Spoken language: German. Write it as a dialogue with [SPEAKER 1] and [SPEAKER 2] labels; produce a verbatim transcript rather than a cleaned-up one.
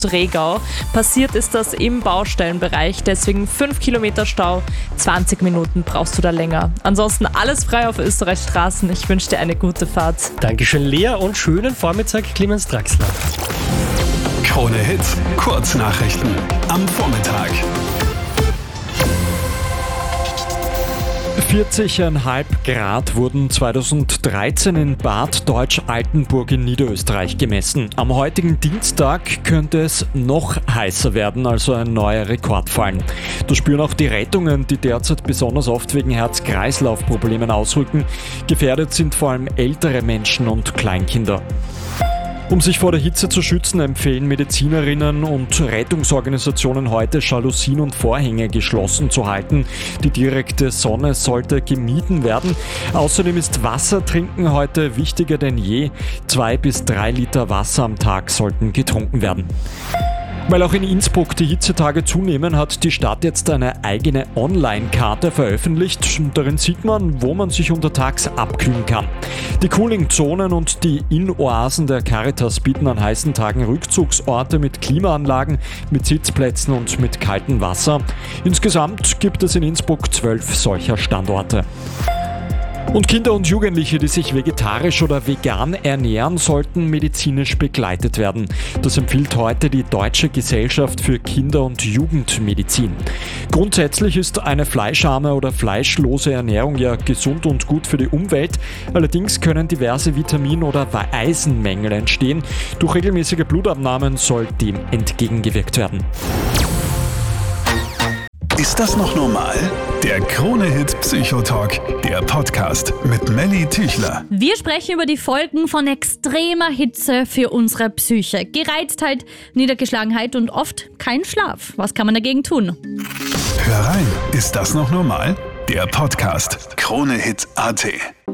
[SPEAKER 1] Regau. Passiert ist das im Baustellenbereich, deswegen fünf Kilometer Stau, zwanzig Minuten brauchst du da länger. Ansonsten alles frei auf Österreichs Straßen. Ich wünsche dir eine gute Fahrt.
[SPEAKER 2] Dankeschön, Lea, und schönen Vormittag, Clemens Draxler.
[SPEAKER 3] Krone Hits, Kurznachrichten am Vormittag.
[SPEAKER 4] vierzig Komma fünf Grad wurden zweitausenddreizehn in Bad Deutsch-Altenburg in Niederösterreich gemessen. Am heutigen Dienstag könnte es noch heißer werden, also ein neuer Rekord fallen. Das spüren auch die Rettungen, die derzeit besonders oft wegen Herz-Kreislauf-Problemen ausrücken. Gefährdet sind vor allem ältere Menschen und Kleinkinder. Um sich vor der Hitze zu schützen, empfehlen Medizinerinnen und Rettungsorganisationen heute, Jalousien und Vorhänge geschlossen zu halten. Die direkte Sonne sollte gemieden werden. Außerdem ist Wasser trinken heute wichtiger denn je. Zwei bis drei Liter Wasser am Tag sollten getrunken werden. Weil auch in Innsbruck die Hitzetage zunehmen, hat die Stadt jetzt eine eigene Online-Karte veröffentlicht. Darin sieht man, wo man sich untertags abkühlen kann. Die Cooling-Zonen und die Inn-Oasen der Caritas bieten an heißen Tagen Rückzugsorte mit Klimaanlagen, mit Sitzplätzen und mit kaltem Wasser. Insgesamt gibt es in Innsbruck zwölf solcher Standorte. Und Kinder und Jugendliche, die sich vegetarisch oder vegan ernähren, sollten medizinisch begleitet werden. Das empfiehlt heute die Deutsche Gesellschaft für Kinder- und Jugendmedizin. Grundsätzlich ist eine fleischarme oder fleischlose Ernährung ja gesund und gut für die Umwelt. Allerdings können diverse Vitamin- oder Eisenmängel entstehen. Durch regelmäßige Blutabnahmen soll dem entgegengewirkt werden.
[SPEAKER 3] Ist das noch normal? Der Krone-Hit Psychotalk, der Podcast mit Melly Tüchler.
[SPEAKER 5] Wir sprechen über die Folgen von extremer Hitze für unsere Psyche. Gereiztheit, Niedergeschlagenheit und oft kein Schlaf. Was kann man dagegen tun?
[SPEAKER 3] Hör rein, ist das noch normal? Der Podcast Krone-Hit Punkt at.